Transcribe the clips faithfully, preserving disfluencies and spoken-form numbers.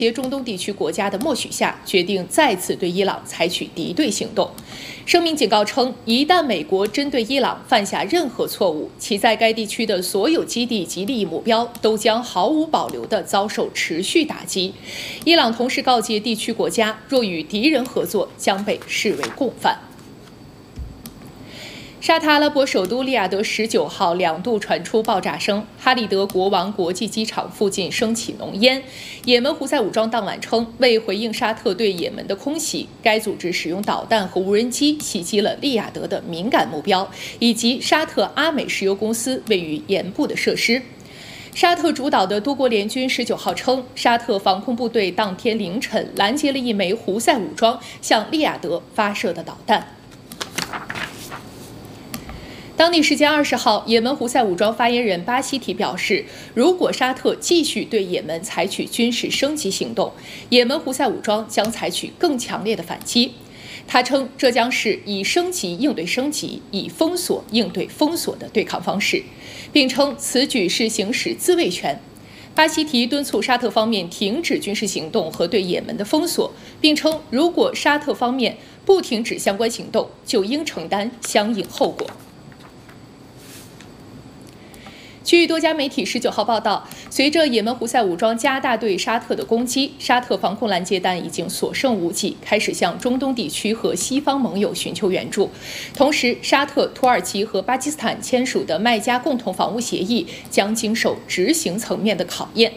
些中东地区国家的默许下，决定再次对伊朗采取敌对行动。声明警告称，一旦美国针对伊朗犯下任何错误，其在该地区的所有基地及利益目标都将毫无保留地遭受持续打击。伊朗同时告诫地区国家，若与敌人合作，将被视为共犯。沙特阿拉伯首都利雅得十九号两度传出爆炸声，哈里德国王国际机场附近升起浓烟。也门胡塞武装当晚称，为回应沙特对也门的空袭，该组织使用导弹和无人机袭击了利雅得的敏感目标，以及沙特阿美石油公司位于沿部的设施。沙特主导的多国联军十九号称，沙特防空部队当天凌晨拦截了一枚胡塞武装向利雅得发射的导弹。当地时间二十号，也门胡塞武装发言人巴希提表示，如果沙特继续对也门采取军事升级行动，也门胡塞武装将采取更强烈的反击。他称，这将是以升级应对升级，以封锁应对封锁的对抗方式，并称此举是行使自卫权。巴希提敦促沙特方面停止军事行动和对也门的封锁，并称，如果沙特方面不停止相关行动，就应承担相应后果。据多家媒体十九号报道，随着也门胡塞武装加大对沙特的攻击，沙特防空拦截弹已经所剩无几，开始向中东地区和西方盟友寻求援助。同时，沙特、土耳其和巴基斯坦签署的麦加共同防务协议将经受执行层面的考验。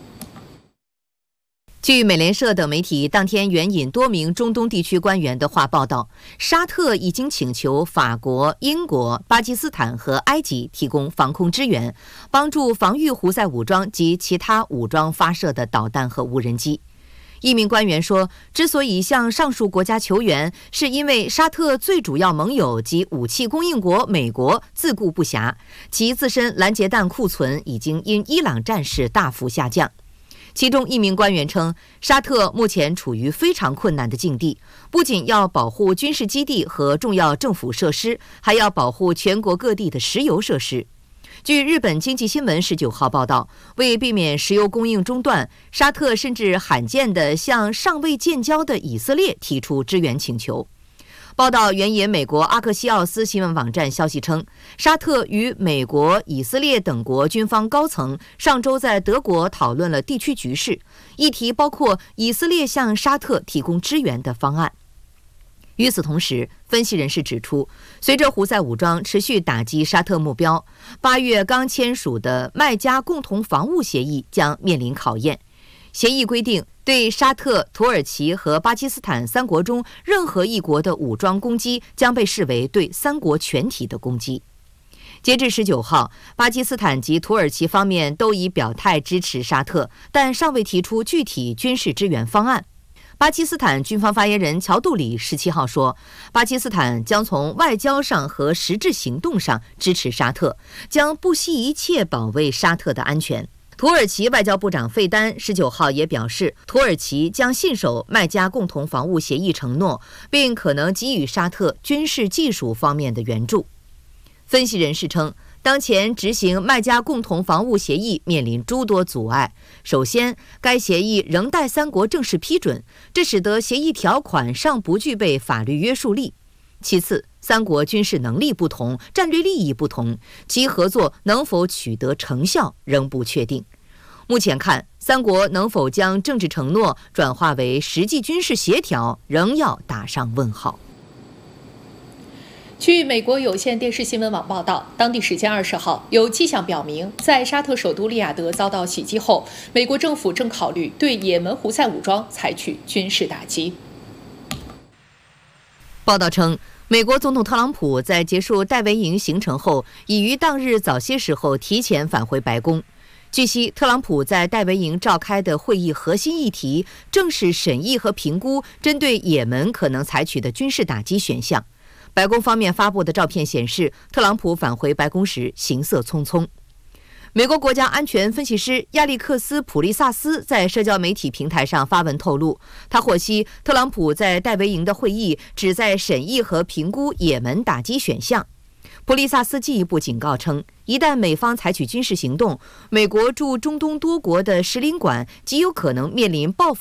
据美联社等媒体当天援引多名中东地区官员的话报道，沙特已经请求法国、英国、巴基斯坦和埃及提供防空支援，帮助防御胡塞武装及其他武装发射的导弹和无人机。一名官员说，之所以向上述国家求援，是因为沙特最主要盟友及武器供应国美国自顾不暇，其自身拦截弹库存已经因伊朗战事大幅下降。其中一名官员称，沙特目前处于非常困难的境地，不仅要保护军事基地和重要政府设施，还要保护全国各地的石油设施。据日本经济新闻十九号报道，为避免石油供应中断，沙特甚至罕见地向尚未建交的以色列提出支援请求。报道援引美国阿克西奥斯新闻网站消息称，沙特与美国、以色列等国军方高层上周在德国讨论了地区局势，议题包括以色列向沙特提供支援的方案。与此同时，分析人士指出，随着胡塞武装持续打击沙特目标，八月刚签署的麦加共同防务协议将面临考验。协议规定，对沙特、土耳其和巴基斯坦三国中任何一国的武装攻击将被视为对三国全体的攻击。截至十九号，巴基斯坦及土耳其方面都已表态支持沙特，但尚未提出具体军事支援方案。巴基斯坦军方发言人乔杜里十七号说，巴基斯坦将从外交上和实质行动上支持沙特，将不惜一切保卫沙特的安全。土耳其外交部长费丹十九号也表示，土耳其将信守麦加共同防务协议承诺，并可能给予沙特军事技术方面的援助。分析人士称，当前执行麦加共同防务协议面临诸多阻碍。首先，该协议仍待三国正式批准，这使得协议条款尚不具备法律约束力。其次，三国军事能力不同，战略利益不同，其合作能否取得成效仍不确定。目前看，三国能否将政治承诺转化为实际军事协调，仍要打上问号。 据美国有线电视新闻网报道，当地时间二十号，有迹象表明，在沙特首都利雅得遭到袭击后，美国政府正考虑对也门胡塞武装采取军事打击。 报道称，美国总统特朗普在结束戴维营行程后，已于当日早些时候提前返回白宫。据悉，特朗普在戴维营召开的会议核心议题正是审议和评估针对也门可能采取的军事打击选项。白宫方面发布的照片显示，特朗普返回白宫时行色匆匆。美国国家安全分析师亚历克斯·普利萨斯在社交媒体平台上发文透露，他获悉特朗普在戴维营的会议旨在审议和评估也门打击选项。 普利萨斯进一步警告称，一旦美方采取军事行动，美国驻中东多国的使领馆极有可能面临报复